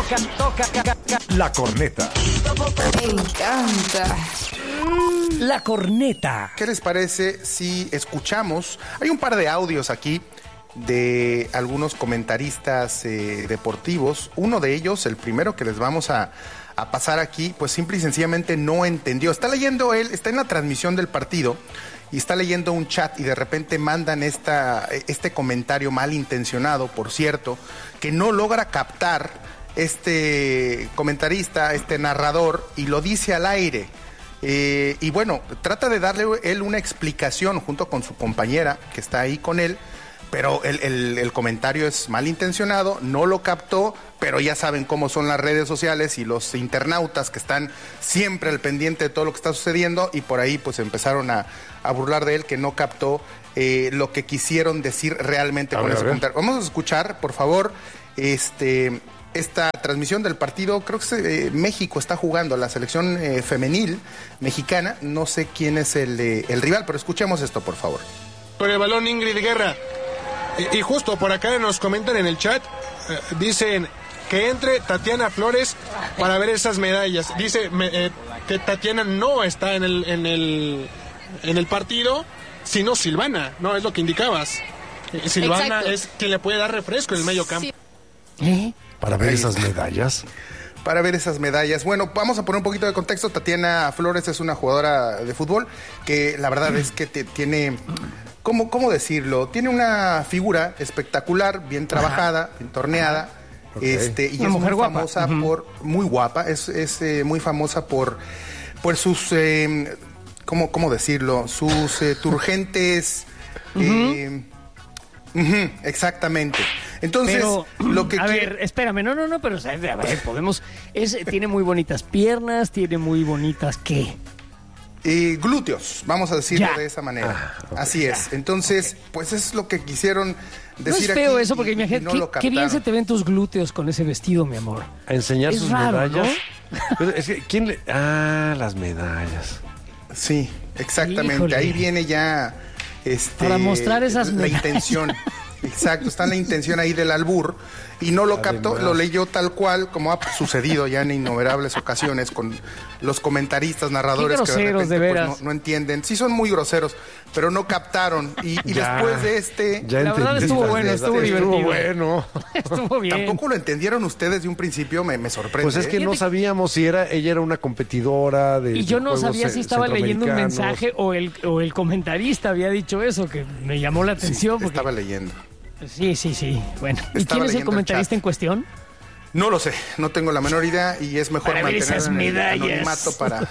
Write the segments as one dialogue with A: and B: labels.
A: La corneta.
B: Me encanta.
A: La corneta.
C: ¿Qué les parece si escuchamos? Hay un par de audios aquí de algunos comentaristas deportivos. Uno de ellos, el primero que les vamos a pasar aquí, pues simple y sencillamente no entendió. Está leyendo él, está en la transmisión del partido y está leyendo un chat y de repente mandan este comentario malintencionado, por cierto, que no logra captar este comentarista, este narrador, y lo dice al aire. Y bueno, trata de darle él una explicación junto con su compañera que está ahí con él, pero el comentario es malintencionado, no lo captó, pero ya saben cómo son las redes sociales y los internautas que están siempre al pendiente de todo lo que está sucediendo, y por ahí pues empezaron a burlar de él, que no captó lo que quisieron decir realmente con ese comentario. Vamos a escuchar, por favor, esta transmisión del partido. Creo que México está jugando, la selección femenil mexicana. No sé quién es el rival, pero escuchemos esto, por favor.
D: Por el balón, Ingrid Guerra. Y justo por acá nos comentan en el chat, dicen que entre Tatiana Flores para ver esas medallas. Dice que Tatiana no está en el partido, sino Silvana, ¿no? Es lo que indicabas. Silvana Exacto. Es quien le puede dar refresco en el medio campo.
B: Sí.
A: Para ver esas medallas.
C: Para ver esas medallas. Bueno, vamos a poner un poquito de contexto. Tatiana Flores es una jugadora de fútbol que la verdad es que tiene, ¿cómo decirlo? Tiene una figura espectacular, bien trabajada, bien torneada. Okay. Y una es muy famosa muy guapa, es muy famosa por sus, ¿cómo decirlo? Sus turgentes... exactamente. Entonces,
E: pero,
C: lo que
E: a ver, espérame, no, pero a ver, tiene muy bonitas piernas, tiene muy bonitas ¿qué?
C: Glúteos, vamos a decirlo de esa manera. Okay. Así es. Entonces, pues es lo que quisieron decir aquí.
E: No es feo eso, porque imagínate, qué bien se te ven tus glúteos con ese vestido, mi amor.
A: A enseñar
E: es
A: sus
E: raro,
A: medallas.
E: ¿no?
A: Pero es que, ¿quién le...? Las medallas.
C: Sí, exactamente.
E: Híjole.
C: Ahí viene ya...
E: para mostrar esas
C: medallas. La intención. Exacto, está en la intención ahí del albur, y no lo captó, lo leyó tal cual, como ha sucedido ya en innumerables ocasiones con los comentaristas, narradores que de repente pues, no entienden. Sí, son muy groseros, pero no captaron. Y después de
E: la verdad estuvo bueno, estuvo divertido.
A: Estuvo bueno.
E: Estuvo bien.
C: Tampoco lo entendieron ustedes de un principio, me sorprende.
A: Pues es que no sabíamos si ella era una competidora de...
E: Y yo no sabía si estaba leyendo un mensaje o el comentarista había dicho eso, que me llamó la atención.
C: Sí, estaba leyendo.
E: Sí. Bueno, ¿y quién es el comentarista en cuestión?
C: No lo sé, no tengo la menor idea, y es mejor
E: mantener
C: esas medallas. El anonimato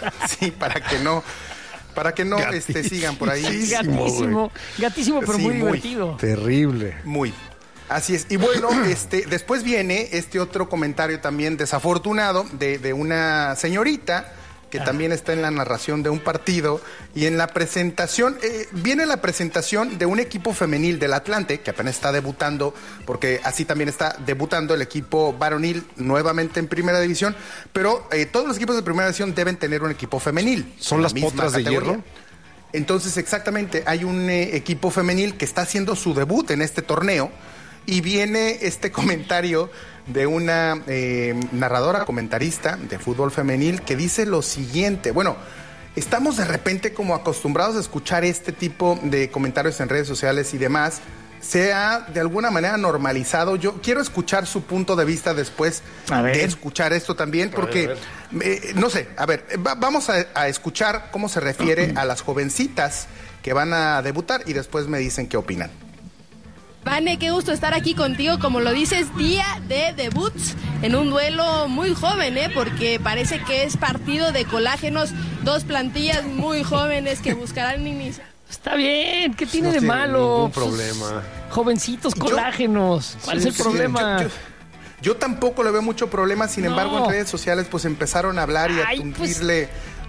C: para que no sigan por ahí.
E: Gatísimo, pero muy divertido.
A: Terrible.
C: Muy. Así es. Y bueno, después viene otro comentario también desafortunado de una señorita que también está en la narración de un partido, y en la presentación, viene la presentación de un equipo femenil del Atlante, que apenas está debutando, porque así también está debutando el equipo varonil nuevamente en Primera División, pero todos los equipos de Primera División deben tener un equipo femenil.
A: ¿Son las Potras de Hierro?
C: Entonces, exactamente, hay un equipo femenil que está haciendo su debut en este torneo, y viene este comentario de una narradora, comentarista de fútbol femenil, que dice lo siguiente. Bueno, estamos de repente como acostumbrados a escuchar este tipo de comentarios en redes sociales y demás. Se ha de alguna manera normalizado. Yo quiero escuchar su punto de vista después de escuchar esto también, porque no sé, vamos a escuchar cómo se refiere a las jovencitas que van a debutar, y después me dicen qué opinan.
F: Vane, qué gusto estar aquí contigo, como lo dices, día de debuts en un duelo muy joven, porque parece que es partido de colágenos, dos plantillas muy jóvenes que buscarán iniciar.
E: Está bien, ¿qué tiene de malo?
A: Ningún problema.
E: Jovencitos colágenos, ¿cuál es el problema?
C: Yo tampoco le veo mucho problema, sin embargo en redes sociales pues empezaron a hablar y a tundirle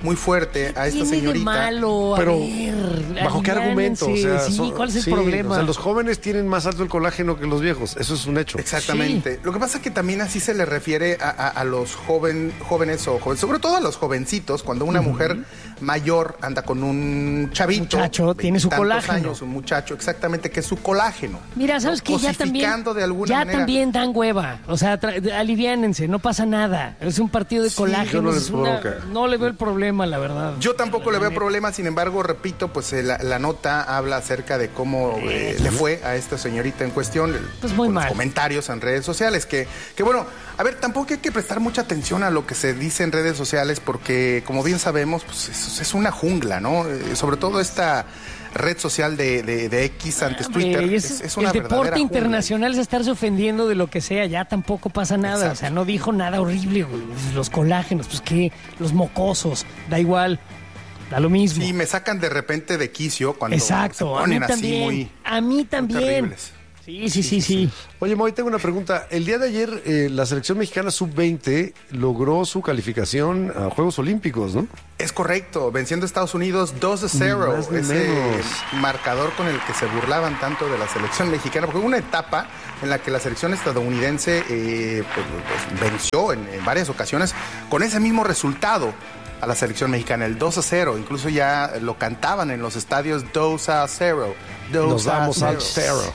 C: muy fuerte a esta
E: ¿Qué tiene de
C: señorita.
E: malo? A
A: Pero,
E: ver,
A: ¿bajo qué argumento? O sea,
E: sí, ¿cuál es el problema?
A: O sea, los jóvenes tienen más alto el colágeno que los viejos. Eso es un hecho.
C: Exactamente.
E: Sí.
C: Lo que pasa es que también así se le refiere a los jóvenes o jóvenes, sobre todo a los jovencitos, cuando una mujer mayor anda con un chavito.
E: Muchacho, tiene su
C: 20
E: colágeno.
C: años, un muchacho, exactamente, que es su colágeno.
E: Mira, ¿sabes qué? Ya también,
C: Cosificando de alguna
E: ya
C: manera.
E: también dan hueva. O sea, aliviánense, no pasa nada. Es un partido de
A: yo
E: colágenos.
A: no les
E: es una-
A: provoca.
E: no le veo el problema, la verdad.
C: Yo tampoco le veo problema, sin embargo, repito, pues la nota habla acerca de cómo le fue a esta señorita en cuestión.
E: Pues muy
C: con
E: mal.
C: Los comentarios en redes sociales, que bueno, a ver, tampoco hay que prestar mucha atención a lo que se dice en redes sociales, porque como bien sabemos, pues es una jungla, ¿no? Sobre todo esta red social de X antes Twitter.
E: Hombre,
C: Es una
E: el
C: verdadera
E: deporte
C: jungla.
E: internacional es estarse ofendiendo de lo que sea, ya tampoco pasa nada.
C: Exacto.
E: O sea, no dijo nada horrible, güey. Los colágenos, pues qué, los mocosos, da igual, da lo mismo.
C: Sí, me sacan de repente de quicio cuando se
E: Exacto, a mí
C: ponen así
E: también.
C: muy
E: A mí también.
C: terribles.
E: Sí.
A: Oye, Moy, tengo una pregunta. El día de ayer, la selección mexicana sub-20 logró su calificación a Juegos Olímpicos, ¿no?
C: Es correcto, venciendo a Estados Unidos 2-0,
A: Ni más ni
C: ese
A: menos.
C: marcador con el que se burlaban tanto de la selección mexicana, porque hubo una etapa en la que la selección estadounidense pues, venció en varias ocasiones con ese mismo resultado a la selección mexicana, el 2-0, incluso ya lo cantaban en los estadios 2-0.
A: Nos damos al cero.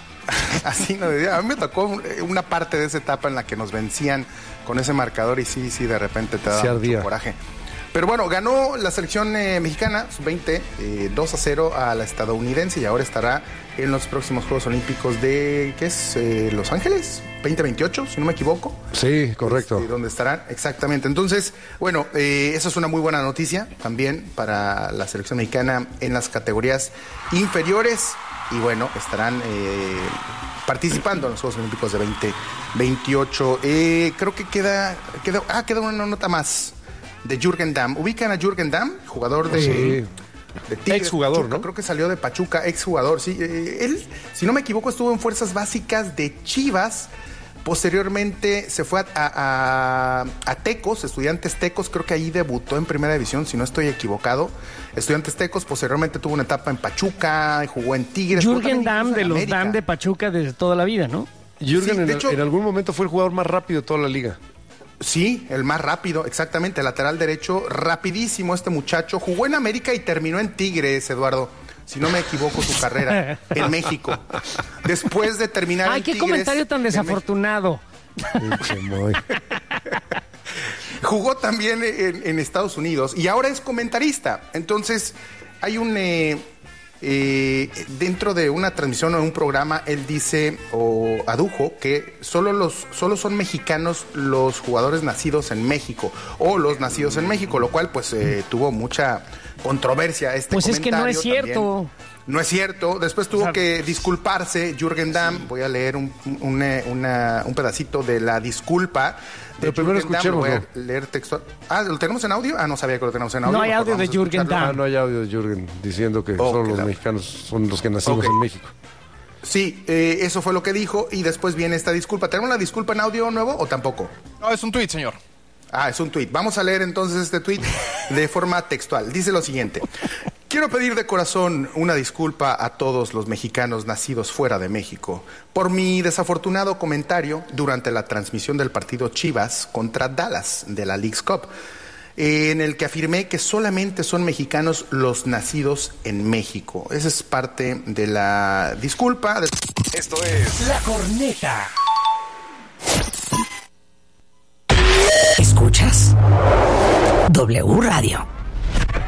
C: Así no, a mí me tocó una parte de esa etapa en la que nos vencían con ese marcador y sí, de repente te da
A: Sí
C: mucho
A: ardía.
C: coraje. Pero bueno, ganó la selección mexicana, sub-20, 2-0 a la estadounidense y ahora estará en los próximos Juegos Olímpicos de, ¿qué es? Los Ángeles, 2028, si no me equivoco.
A: Sí, correcto.
C: Donde estarán, exactamente. Entonces, bueno, esa es una muy buena noticia también para la selección mexicana en las categorías inferiores. Y bueno, estarán participando en los Juegos Olímpicos de 2028. Creo que queda una nota más de Jürgen Damm. ¿Ubican a Jürgen Damm? Jugador de...
A: Sí.
C: De Tigres,
A: Exjugador,
C: Pachuca,
A: ¿no?
C: Creo que salió de Pachuca, exjugador, sí. Él, si no me equivoco, estuvo en fuerzas básicas de Chivas. Posteriormente se fue a Tecos, Estudiantes Tecos, creo que ahí debutó en Primera División, si no estoy equivocado. Estudiantes Tecos, posteriormente tuvo una etapa en Pachuca, jugó en Tigres.
E: Jürgen Damm de los
C: América.
E: Damm de Pachuca desde toda la vida, ¿no?
A: Jürgen
C: Sí, de hecho-
A: en algún momento fue el jugador más rápido de toda la liga.
C: Sí, el más rápido, exactamente, lateral derecho, rapidísimo este muchacho. Jugó en América y terminó en Tigres, Eduardo. Si no me equivoco, su carrera en México. Después de terminar
E: Ay,
C: en
E: qué
C: Tigres,
E: comentario tan
C: en México,
E: desafortunado.
A: Pinche Moy.
C: jugó también en Estados Unidos y ahora es comentarista. Entonces, hay un... dentro de una transmisión o un programa, él dice o adujo que solo son mexicanos los jugadores nacidos en México o los nacidos en México, lo cual pues tuvo mucha controversia este
E: Pues es que no es
C: comentario
E: cierto.
C: también. No es cierto. Después tuvo
E: O sea,
C: que disculparse Jürgen Damm. Voy a leer un pedacito de la disculpa.
A: Pero primero
C: Jürgen Damm. Lo voy a
A: escuchémoslo.
C: leer textual. ¿Lo tenemos en audio? No sabía que lo tenemos en audio.
E: No hay
C: Mejor
E: audio de
C: vamos a
E: Jürgen
C: escucharlo.
E: Damm.
A: No hay audio de Jürgen diciendo que solo los mexicanos son los que nacimos
C: Ok.
A: en México.
C: Sí, eso fue lo que dijo y después viene esta disculpa. ¿Tenemos la disculpa en audio nuevo o tampoco?
G: No, es un tuit, señor.
C: Es un tuit. Vamos a leer entonces este tuit de forma textual. Dice lo siguiente. Quiero pedir de corazón una disculpa a todos los mexicanos nacidos fuera de México por mi desafortunado comentario durante la transmisión del partido Chivas contra Dallas de la Leagues Cup, en el que afirmé que solamente son mexicanos los nacidos en México. Esa es parte de la disculpa.
H: Esto es
B: La Corneta. ¿Escuchas? W Radio.